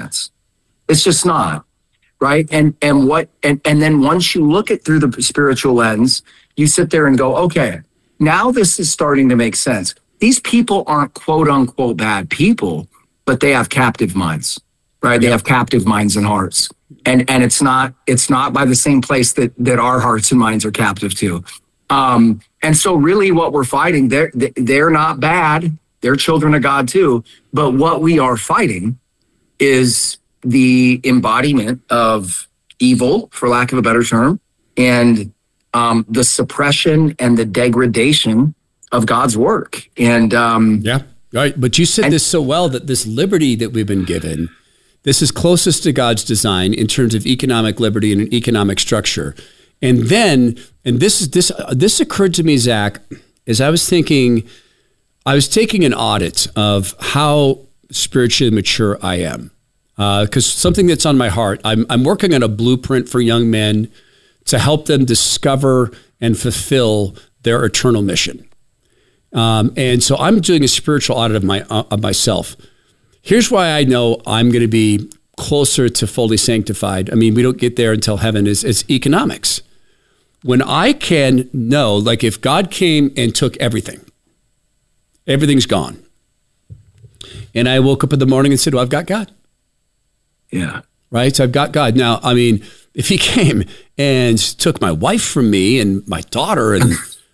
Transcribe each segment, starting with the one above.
sense. It's just not. Right. And then once you look at through the spiritual lens, you sit there and go, okay, now this is starting to make sense. These people aren't quote unquote bad people, but they have captive minds, right? They have captive minds and hearts. And it's not by the same place that our hearts and minds are captive to. And so really what we're fighting, they're not bad. They're children of God too. But what we are fighting is the embodiment of evil, for lack of a better term, and the suppression and the degradation of God's work. And right. But you said this so well, that this liberty that we've been given, this is closest to God's design in terms of economic liberty and an economic structure. And then, and this occurred to me, Zach, as I was taking an audit of how spiritually mature I am. Because something that's on my heart, I'm working on a blueprint for young men to help them discover and fulfill their eternal mission. And so I'm doing a spiritual audit of myself. Here's why I know I'm going to be closer to fully sanctified. I mean, we don't get there until heaven. Is economics. When I can know, like if God came and took everything's gone. And I woke up in the morning and said, well, I've got God. Yeah. Right. So I've got God. Now, I mean, if he came and took my wife from me and my daughter, and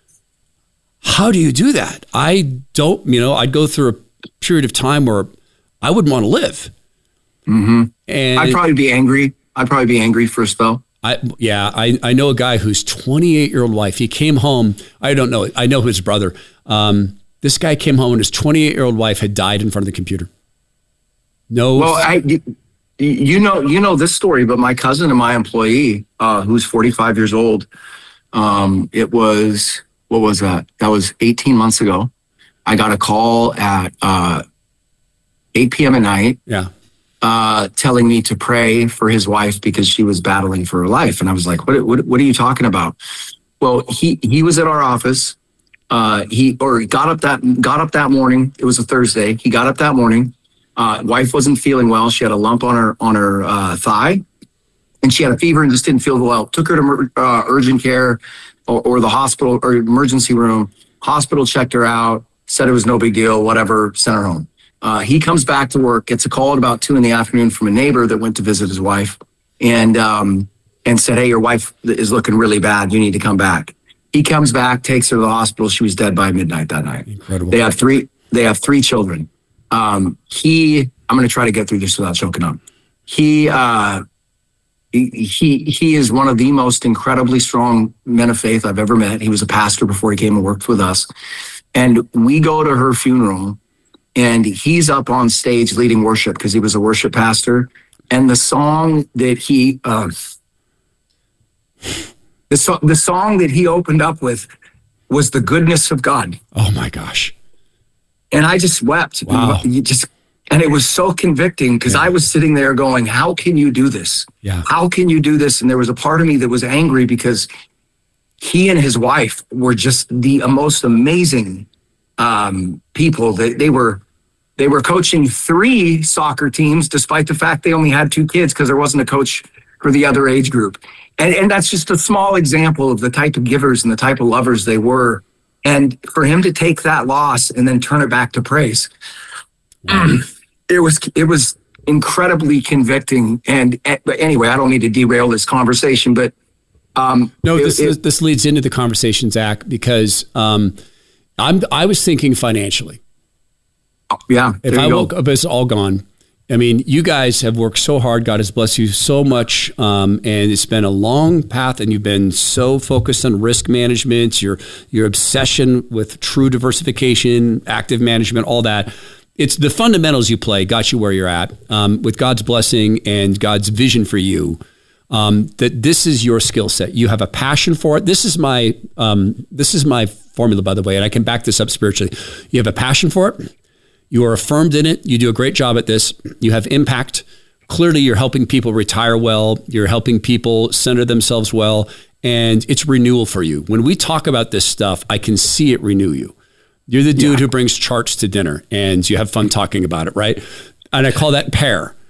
how do you do that? I don't, I'd go through a period of time where I wouldn't want to live. Mm-hmm. And I'd probably be angry. I'd probably be angry for a spell. I know a guy whose 28-year-old wife, he came home. I don't know. I know his brother. This guy came home and his 28-year-old wife had died in front of the computer. No. Well, you know this story, but my cousin and my employee, who's 45 years old, what was that? That was 18 months ago. I got a call at 8 p.m. at night. Yeah. Telling me to pray for his wife because she was battling for her life. And I was like, what are you talking about? Well, he was at our office. He got up that morning. It was a Thursday. He got up that morning. Wife wasn't feeling well. She had a lump on her thigh, and she had a fever and just didn't feel well. Took her to urgent care or the hospital or emergency room. Hospital checked her out, said it was no big deal, whatever, sent her home. He comes back to work, gets a call at about 2 p.m. from a neighbor that went to visit his wife and said, hey, your wife is looking really bad. You need to come back. He comes back, takes her to the hospital. She was dead by midnight that night. Incredible. They have three children. I'm going to try to get through this without choking up. He is one of the most incredibly strong men of faith I've ever met. He was a pastor before he came and worked with us. And we go to her funeral and he's up on stage leading worship because he was a worship pastor. And the song that the song that he opened up with was The Goodness of God. Oh my gosh. And I just wept. Wow. And it was so convicting because I was sitting there going, how can you do this? Yeah. How can you do this? And there was a part of me that was angry because he and his wife were just the most amazing people. They were coaching 3 soccer teams, despite the fact they only had 2 kids because there wasn't a coach for the other age group. And that's just a small example of the type of givers and the type of lovers they were. And for him to take that loss and then turn it back to praise, it was incredibly convicting. But anyway, I don't need to derail this conversation, but this leads into the conversation, Zach, because I was thinking financially. Yeah. If I woke up, it's all gone. I mean, you guys have worked so hard. God has blessed you so much. And it's been a long path, and you've been so focused on risk management, your obsession with true diversification, active management, all that. It's the fundamentals you play got you where you're at, with God's blessing and God's vision for you, that this is your skill set. You have a passion for it. This is my formula, by the way, and I can back this up spiritually. You have a passion for it. You are affirmed in it. You do a great job at this. You have impact. Clearly, you're helping people retire well. You're helping people center themselves well. And it's renewal for you. When we talk about this stuff, I can see it renew you. You're the dude who brings charts to dinner and you have fun talking about it, right? And I call that pair.